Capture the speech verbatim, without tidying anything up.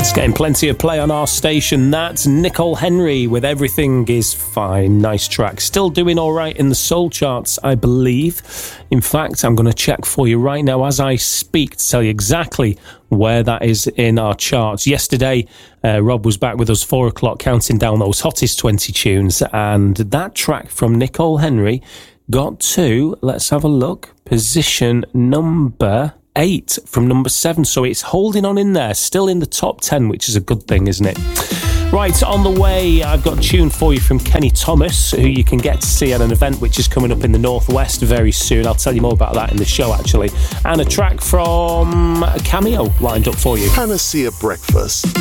It's getting plenty of play on our station. That's Nicole Henry with Everything Is Fine. Nice track. Still doing all right in the soul charts, I believe. In fact, I'm going to check for you right now as I speak to tell you exactly where that is in our charts. Yesterday, uh, Rob was back with us four o'clock counting down those hottest twenty tunes, and that track from Nicole Henry got to, let's have a look, position number eight from number seven, so it's holding on in there, still in the top ten, which is a good thing, isn't it? Right, on the way, I've got a tune for you from Kenny Thomas, who you can get to see at an event which is coming up in the Northwest very soon. I'll tell you more about that in the show, actually. And a track from Cameo lined up for you. Panacea Breakfast.